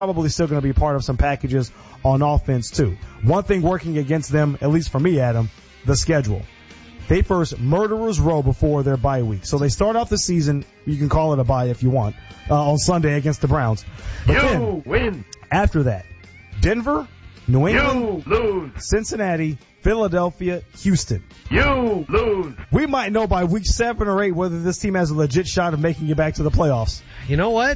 probably still going to be part of some packages on offense too. One thing working against them, at least for me, Adam, the schedule. They first murderer's row before their bye week. So they start off the season, you can call it a bye if you want, on Sunday against the Browns. But you win. After that, Denver, New You England, lose. Cincinnati, Philadelphia, Houston. You lose. We might know by week 7 or 8 whether this team has a legit shot of making it back to the playoffs. You know what?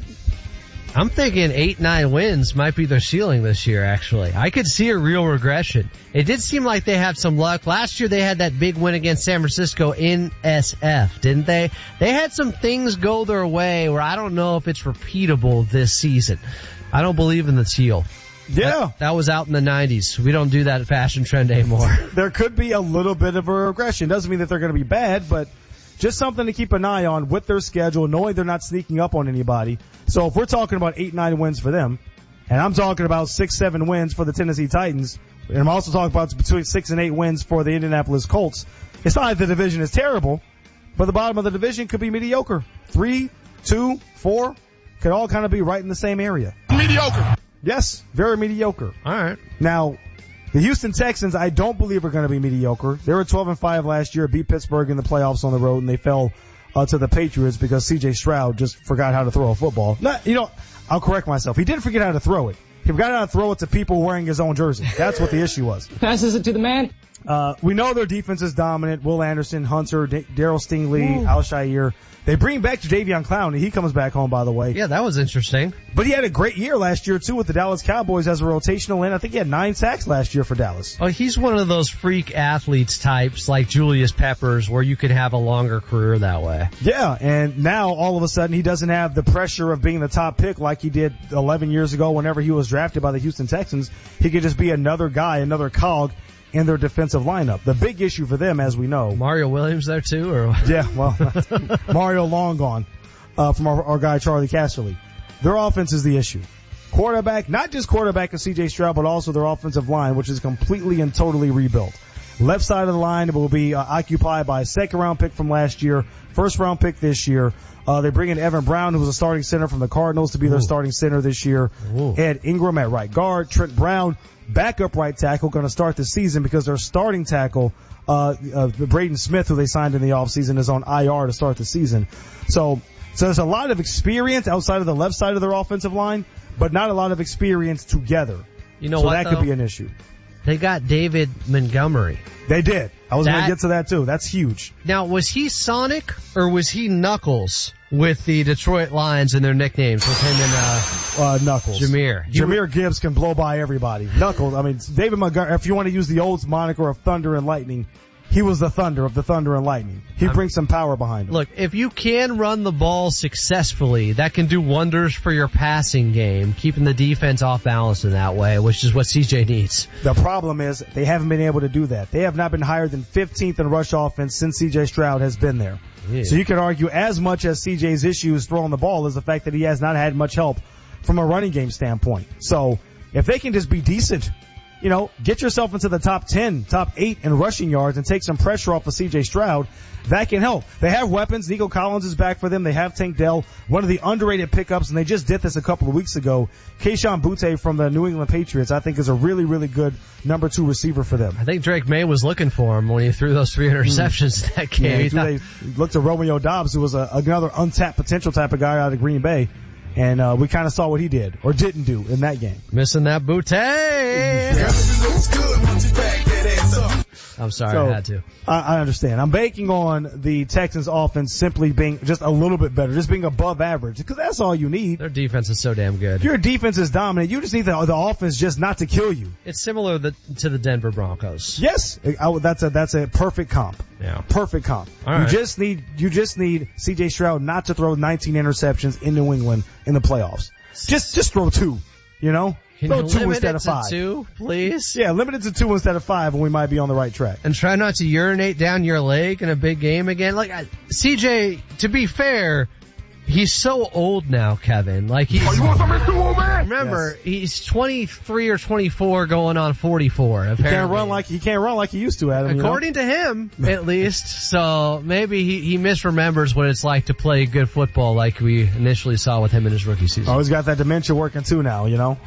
I'm thinking 8-9 wins might be their ceiling this year, actually. I could see a real regression. It did seem like they had some luck. Last year they had that big win against San Francisco in SF, didn't they? They had some things go their way where I don't know if it's repeatable this season. I don't believe in the teal. Yeah. That was out in the 90s. We don't do that fashion trend anymore. There could be a little bit of a regression. Doesn't mean that they're going to be bad, but just something to keep an eye on with their schedule, knowing they're not sneaking up on anybody. So if we're talking about 8-9 wins for them, and I'm talking about 6-7 wins for the Tennessee Titans, and I'm also talking about between 6 and 8 wins for the Indianapolis Colts, it's not like the division is terrible, but the bottom of the division could be mediocre. 3, 2, 4 could all kind of be right in the same area. Mediocre. Yes, very mediocre. All right. Now, the Houston Texans, I don't believe are going to be mediocre. They were 12-5 last year, beat Pittsburgh in the playoffs on the road, and they fell to the Patriots because C.J. Stroud just forgot how to throw a football. I'll correct myself. He didn't forget how to throw it. He forgot how to throw it to people wearing his own jersey. That's what the issue was. Passes it to the man. We know their defense is dominant. Will Anderson, Hunter, Darryl Stingley, Al-Shaair. They bring back Jadeveon Clowney. He comes back home, by the way. Yeah, that was interesting. But he had a great year last year, too, with the Dallas Cowboys as a rotational end. I think he had 9 sacks last year for Dallas. Oh, he's one of those freak athletes types like Julius Peppers where you could have a longer career that way. Yeah, and now all of a sudden he doesn't have the pressure of being the top pick like he did 11 years ago whenever he was drafted by the Houston Texans. He could just be another guy, another cog in their defensive lineup. The big issue for them, as we know. Mario Williams there too, or? Yeah, well, Mario long gone, from our guy Charlie Casserly. Their offense is the issue. Quarterback, not just quarterback of C.J. Stroud, but also their offensive line, which is completely and totally rebuilt. Left side of the line will be occupied by a second-round pick from last year, first-round pick this year. They bring in Evan Brown, who was a starting center from the Cardinals, to be their starting center this year. Ed Ingram at right guard. Trent Brown, backup right tackle, going to start the season because their starting tackle, Braden Smith, who they signed in the offseason, is on IR to start the season. So there's a lot of experience outside of the left side of their offensive line, but not a lot of experience together. You know so what, that could be an issue. They got David Montgomery. They did. I was going to get to that too. That's huge. Now, was he Sonic or was he Knuckles with the Detroit Lions and their nicknames with him and Knuckles? Jameer Gibbs can blow by everybody. Knuckles. I mean, David Montgomery. If you want to use the old moniker of Thunder and Lightning, he was the Thunder of the Thunder and Lightning. He brings some power behind him. Look, if you can run the ball successfully, that can do wonders for your passing game, keeping the defense off balance in that way, which is what CJ needs. The problem is they haven't been able to do that. They have not been higher than 15th in rush offense since CJ Stroud has been there. Yeah. So you could argue as much as CJ's issue is throwing the ball is the fact that he has not had much help from a running game standpoint. So if they can just be decent, get yourself into the top 10, top 8 in rushing yards and take some pressure off of C.J. Stroud, that can help. They have weapons. Nico Collins is back for them. They have Tank Dell, one of the underrated pickups, and they just did this a couple of weeks ago. Keyshawn Butte from the New England Patriots, I think, is a really, really good number 2 receiver for them. I think Drake May was looking for him when he threw those 3 interceptions in that game. Yeah, they looked at Romeo Doubs, who was another untapped potential type of guy out of Green Bay. And we kind of saw what he did or didn't do in that game. Missing that Butte. I'm sorry, I had to. I understand. I'm banking on the Texans offense simply being just a little bit better, just being above average, because that's all you need. Their defense is so damn good. Your defense is dominant. You just need the offense just not to kill you. It's similar to the Denver Broncos. Yes, that's a perfect comp. Yeah, perfect comp. All right. You just need C.J. Stroud not to throw 19 interceptions in New England in the playoffs. Just throw 2. Can throw you 2 limit instead it of 5. To 2, please? Yeah, limit it to 2 instead of 5, and we might be on the right track. And try not to urinate down your leg in a big game again. CJ, to be fair, He's so old now, Kevin. Like he's, remember, Yes. he's 23 or 24 going on 44, apparently. He can't run like he used to, Adam. According to him, at least. So maybe he misremembers what it's like to play good football like we initially saw with him in his rookie season. Oh, he's got that dementia working too now,